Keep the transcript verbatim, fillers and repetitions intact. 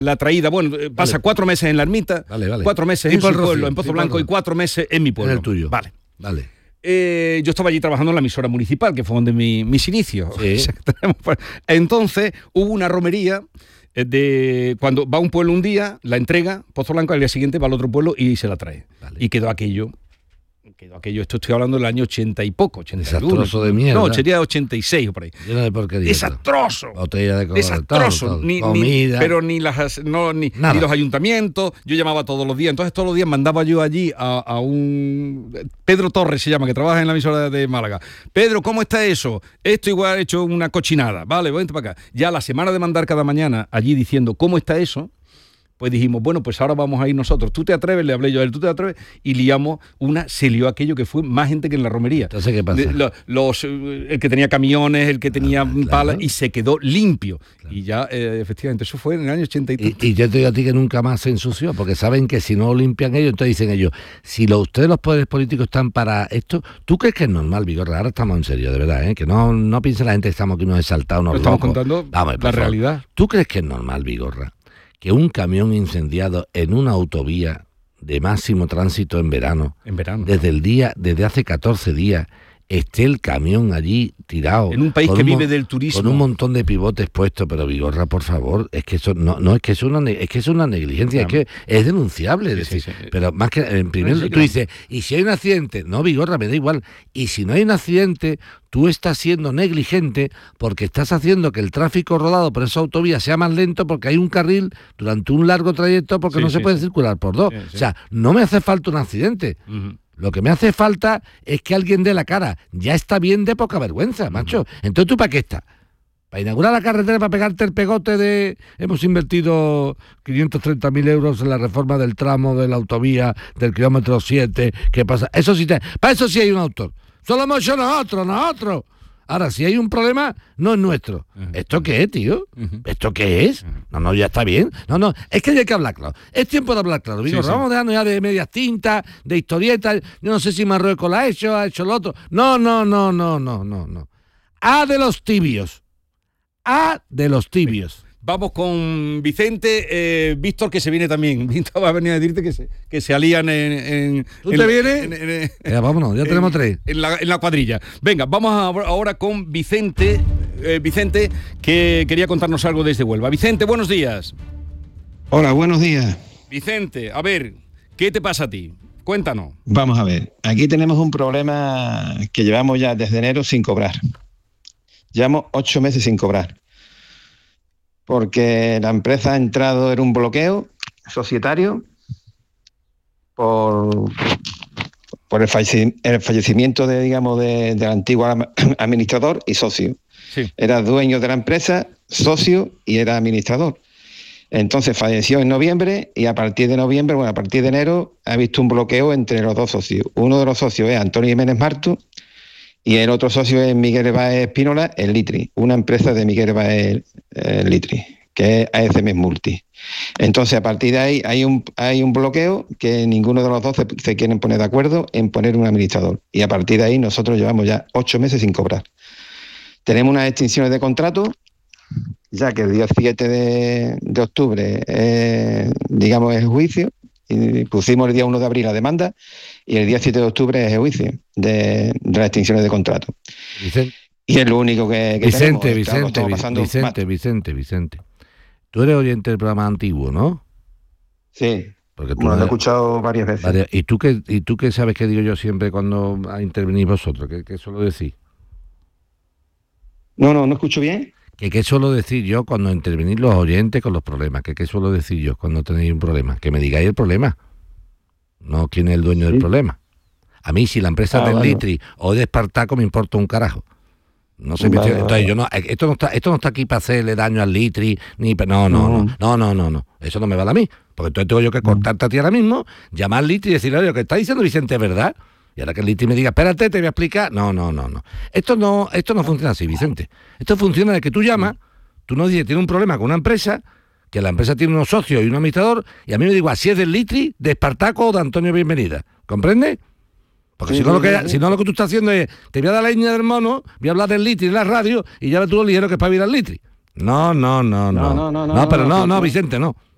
La traída, bueno, pasa vale. cuatro meses en la ermita, vale, vale. cuatro meses tipo en su Rocío, pueblo, en Pozo Blanco, y cuatro meses en mi pueblo. En el tuyo. Vale. Vale. Eh, yo estaba allí trabajando en la emisora municipal, que fue donde mi, mis inicios. Sí. Entonces hubo una romería de cuando va a un pueblo un día, la entrega, Pozo Blanco, al día siguiente va al otro pueblo y se la trae. Vale. Y quedó aquello. Quedó aquello, esto estoy hablando del año ochenta y poco, ochenta y uno. Desastroso de mierda. No, sería ochenta y seis o por ahí. Lleno de porquería. Desastroso. Botella de Desastroso. todo, todo. Ni, Comida. Ni, pero ni, las, no, ni, ni los ayuntamientos. Yo llamaba todos los días. Entonces todos los días mandaba yo allí a, a un... Pedro Torres se llama, que trabaja en la emisora de Málaga. Pedro, ¿cómo está eso? Esto igual ha hecho una cochinada. Vale, vente para acá. Ya la semana de mandar cada mañana allí diciendo cómo está eso, pues dijimos, bueno, pues ahora vamos a ir nosotros. ¿Tú te atreves? Le hablé yo a él, ¿tú te atreves? Y liamos una, se lió aquello que fue más gente que en la romería. Entonces, ¿qué pasa? Los, los, el que tenía camiones, el que tenía claro, palas, claro. y se quedó limpio. Claro. Y ya, eh, efectivamente, eso fue en el año ochenta y tres. Y, y yo te digo a ti que nunca más se ensució, porque saben que si no lo limpian ellos, entonces dicen ellos, si lo, ustedes los poderes políticos están para esto, ¿tú crees que es normal, Vigorra? Ahora estamos en serio, de verdad, ¿eh? Que no, no piense la gente que estamos aquí unos exaltados, unos Estamos locos. contando Vamos, la favor. realidad. ¿Tú crees que es normal, Vigorra, que un camión incendiado en una autovía de máximo tránsito en verano, En verano. desde el día, desde hace catorce días, esté el camión allí tirado? En un país con que un vive mo- del turismo. Con un montón de pivotes puestos, pero Vigorra, por favor, es que eso no, no es que es una ne- es que es una negligencia, Claro. es que es denunciable, es Sí, decir, sí, sí. pero más que en primer Sí, sí, tú claro. dices, y si hay un accidente, no, Vigorra, me da igual, y si no hay un accidente, tú estás siendo negligente porque estás haciendo que el tráfico rodado por esa autovía sea más lento porque hay un carril durante un largo trayecto porque Sí, no se sí, puede sí. circular por dos. Sí, sí. O sea, no me hace falta un accidente. Ujú. Lo que me hace falta es que alguien dé la cara. Ya está bien de poca vergüenza, macho. Entonces, ¿tú para qué estás? ¿Para inaugurar la carretera, para pegarte el pegote de... Hemos invertido quinientos treinta mil euros en la reforma del tramo de la autovía del kilómetro siete? ¿Qué pasa? Eso sí, te... para eso sí hay un autor. Solo hemos hecho nosotros, nosotros. Ahora, si hay un problema, no es nuestro. Uh-huh. ¿Esto qué es, tío? Uh-huh. ¿Esto qué es? No, no, ya está bien. No, no, es que hay que hablar claro. Es tiempo de hablar claro. Digo, Sí, sí. vamos dejando ya de medias tintas, de historietas. Yo no sé si Marruecos la ha hecho, ha hecho lo otro. No, no, no, no, no, no, no. A de los tibios. A de los tibios. Vamos con Vicente, eh, Víctor, que se viene también. Víctor va a venir a decirte que se, que se alían en... en ¿Tú en- te vienes? en- en- en- Ya, vámonos, ya tenemos en- tres. En la, en la cuadrilla. Venga, vamos a- ahora con Vicente, eh, Vicente, que quería contarnos algo desde Huelva. Vicente, buenos días. Hola, buenos días. Vicente, a ver, ¿qué te pasa a ti? Cuéntanos. Vamos a ver, aquí tenemos un problema que llevamos ya desde enero sin cobrar. Llevamos ocho meses sin cobrar. Porque la empresa ha entrado en un bloqueo societario por, por el, falleci- el fallecimiento de, digamos, de- del antiguo am- administrador y socio. Sí. Era dueño de la empresa, socio y era administrador. Entonces falleció en noviembre y a partir de noviembre, bueno, a partir de enero ha visto un bloqueo entre los dos socios. Uno de los socios es Antonio Jiménez Marto y el otro socio es Miguel Baez Espínola, el Litri, una empresa de Miguel Baez eh, Litri, que es A S M Multi. Entonces, a partir de ahí hay un, hay un bloqueo que ninguno de los dos se, se quieren poner de acuerdo en poner un administrador. Y a partir de ahí nosotros llevamos ya ocho meses sin cobrar. Tenemos unas extinciones de contrato, ya que el día siete de, de octubre, eh, digamos, es el juicio, y pusimos el día uno de abril la demanda, y el día siete de octubre es el juicio de, de las extinciones de contrato. Vicente, Y es lo único que, que Vicente, tenemos. Claro, lo Vicente, estamos Vi- pasando Vicente, mal. Vicente, Vicente. Tú eres oyente del programa antiguo, ¿no? Sí, Porque tú bueno, lo no- he escuchado varias veces. Vale, ¿y tú qué, y tú qué sabes que digo yo siempre cuando intervenís vosotros? ¿Qué, qué suelo decir? No, no, no escucho bien. ¿Que qué suelo decir yo cuando intervenís los oyentes con los problemas? ¿Que qué suelo decir yo cuando tenéis un problema? Que me digáis el problema, no quién es el dueño Sí. del problema. A mí, si la empresa Ah, del vale. Litri o de Espartaco, me importa un carajo. No sé, Vale, entonces vale. yo no, esto no está, esto no está aquí para hacerle daño al Litri, ni pa- no, no, no, No. no, no, no, no, eso no me vale a mí, porque entonces tengo yo que cortarte a ti ahora mismo, llamar al Litri y decirle, oye, lo que está diciendo Vicente es verdad, y ahora que el Litri me diga, espérate, te voy a explicar, no, no, no, no, esto no, esto no funciona así, Vicente, esto funciona de que tú llamas, tú nos dices, tiene un problema con una empresa, que la empresa tiene unos socios y un administrador, y a mí me digo, si es del Litri, de Espartaco o de Antonio Bienvenida, ¿comprendes? Porque Sí, si, no sí, lo que, sí, sí. si no lo que tú estás haciendo es, te voy a dar la leña del mono, voy a hablar del Litri en la radio y ya ves tú lo ligero que es para ir al Litri. No, no, no, no. No, no, no, no, pero no, no, no, no, no. Vicente, no.